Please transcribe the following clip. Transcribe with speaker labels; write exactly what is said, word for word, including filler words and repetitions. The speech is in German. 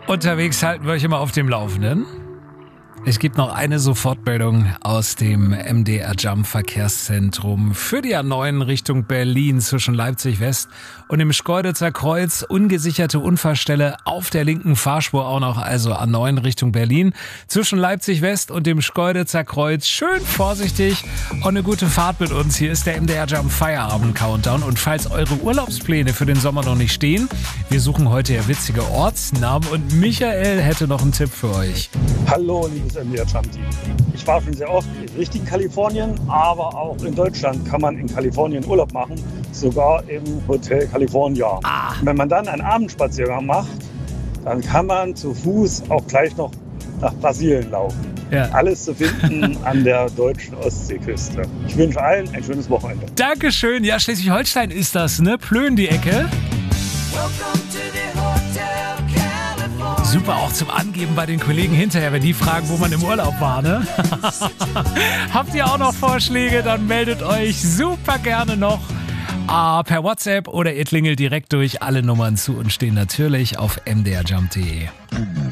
Speaker 1: Unterwegs halten wir euch immer auf dem Laufenden. Es gibt noch eine Sofortmeldung aus dem M D R Jump Verkehrszentrum für die A neun Richtung Berlin zwischen Leipzig West und dem Schkeuditzer Kreuz. Ungesicherte Unfallstelle auf der linken Fahrspur auch noch, also A neun Richtung Berlin zwischen Leipzig West und dem Schkeuditzer Kreuz. Schön vorsichtig und eine gute Fahrt mit uns. Hier ist der M D R Jump Feierabend Countdown. Und falls eure Urlaubspläne für den Sommer noch nicht stehen, wir suchen heute ja witzige Ortsnamen und Michael hätte noch einen Tipp für euch.
Speaker 2: Hallo, liebes M D R Jump Team. Ich war schon sehr oft in richtigen Kalifornien, aber auch in Deutschland kann man in Kalifornien Urlaub machen, sogar im Hotel California.
Speaker 1: Ah.
Speaker 2: Wenn man dann einen Abendspaziergang macht, dann kann man zu Fuß auch gleich noch nach Brasilien laufen.
Speaker 1: Ja.
Speaker 2: Alles zu finden an der deutschen Ostseeküste. Ich wünsche allen ein schönes Wochenende.
Speaker 1: Dankeschön. Ja, Schleswig-Holstein ist das, ne? Plön die Ecke. Super auch zum Angeben bei den Kollegen hinterher, wenn die fragen, wo man im Urlaub war, ne? Habt ihr auch noch Vorschläge? Dann meldet euch super gerne noch äh, per WhatsApp oder ihr klingelt direkt durch. Alle Nummern zu und stehen natürlich auf m d r jump punkt d e.